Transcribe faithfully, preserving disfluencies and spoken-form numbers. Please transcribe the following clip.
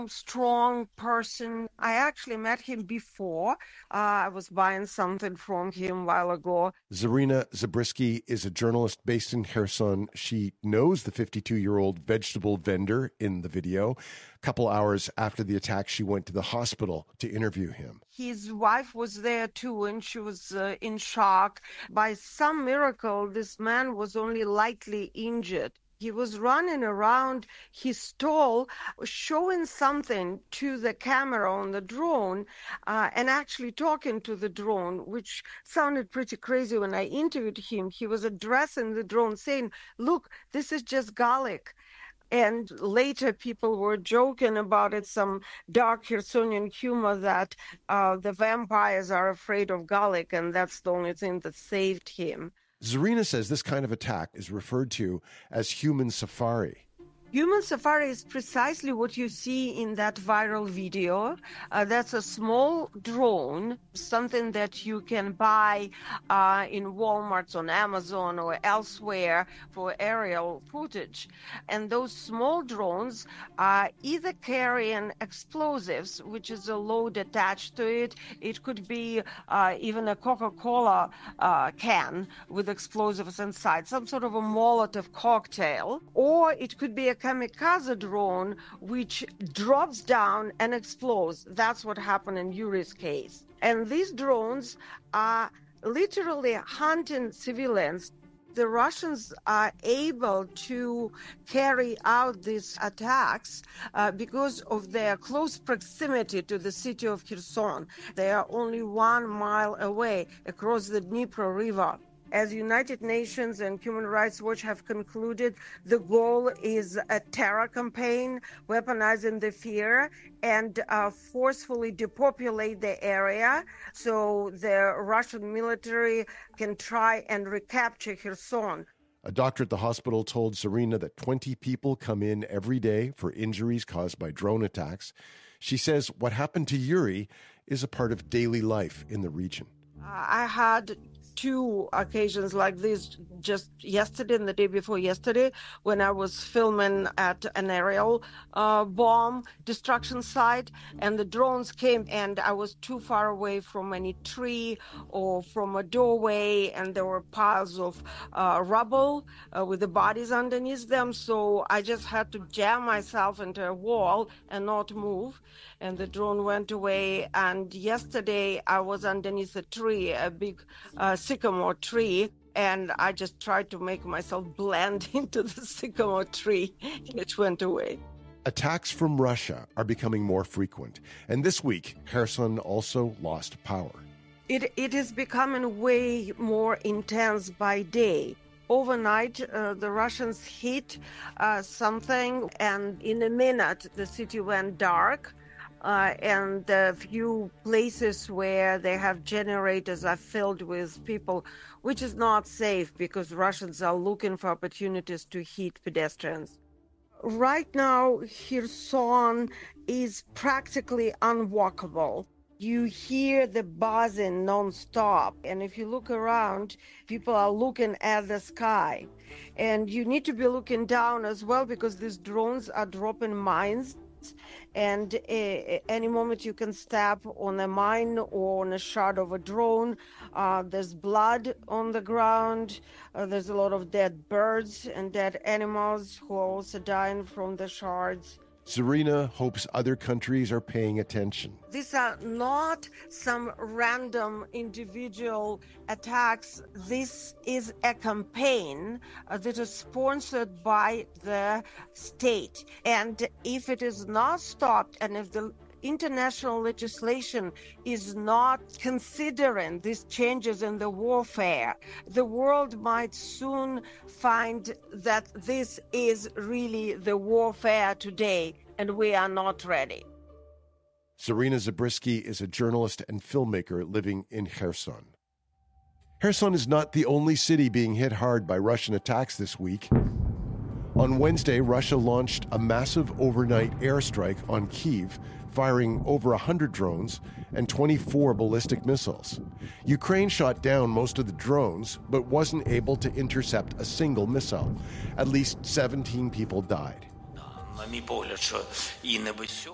Strong person. I actually met him before. Uh, I was buying something from him a while ago. Zarina Zabriskie is a journalist based in Kherson. She knows the fifty-two-year-old vegetable vendor in the video. A couple hours after the attack, she went to the hospital to interview him. His wife was there too, and she was uh, in shock. By some miracle, this man was only lightly injured. He was running around his stall, showing something to the camera on the drone, uh, and actually talking to the drone, which sounded pretty crazy when I interviewed him. He was addressing the drone, saying, "Look, this is just garlic." And later people were joking about it, some dark Khersonian humor that uh, the vampires are afraid of garlic, and that's the only thing that saved him. Zarina says this kind of attack is referred to as human safari. Human safari is precisely what you see in that viral video. Uh, that's a small drone, something that you can buy uh, in Walmart, on Amazon, or elsewhere for aerial footage. And those small drones are either carrying explosives, which is a load attached to it. It could be uh, even a Coca-Cola uh, can with explosives inside, some sort of a Molotov cocktail, or it could be a kamikaze drone which drops down and explodes. That's what happened in Yuri's case. And these drones are literally hunting civilians. The Russians are able to carry out these attacks uh, because of their close proximity to the city of Kherson. They are only one mile away across the Dnipro River. As United Nations and Human Rights Watch have concluded, the goal is a terror campaign, weaponizing the fear, and uh, forcefully depopulate the area so the Russian military can try and recapture Kherson. A doctor at the hospital told Zarina that twenty people come in every day for injuries caused by drone attacks. She says what happened to Yuri is a part of daily life in the region. Uh, I had two occasions like this just yesterday and the day before yesterday when I was filming at an aerial uh, bomb destruction site, and the drones came and I was too far away from any tree or from a doorway, and there were piles of uh, rubble uh, with the bodies underneath them, so I just had to jam myself into a wall and not move, and the drone went away. And yesterday I was underneath a tree, a big uh, sycamore tree, and I just tried to make myself blend into the sycamore tree. It went away. Attacks from Russia are becoming more frequent, and this week Kherson also lost power. It, it is becoming way more intense by day. Overnight, uh, the Russians hit uh, something, and in a minute the city went dark. Uh, and the few places where they have generators are filled with people, which is not safe because Russians are looking for opportunities to hit pedestrians. Right now, Kherson is practically unwalkable. You hear the buzzing nonstop, and if you look around, people are looking at the sky. And you need to be looking down as well because these drones are dropping mines. And uh, any moment you can step on a mine or on a shard of a drone. Uh, there's blood on the ground. Uh, there's a lot of dead birds and dead animals who are also dying from the shards. Zarina hopes other countries are paying attention. These are not some random individual attacks. This is a campaign uh, that is sponsored by the state. And if it is not stopped, and if the international legislation is not considering these changes in the warfare, the world might soon find that this is really the warfare today, and we are not ready. Zarina Zabriskie is a journalist and filmmaker living in Kherson. Kherson is not the only city being hit hard by Russian attacks this week. On Wednesday, Russia launched a massive overnight airstrike on Kyiv, firing over one hundred drones and twenty-four ballistic missiles. Ukraine shot down most of the drones, but wasn't able to intercept a single missile. At least seventeen people died.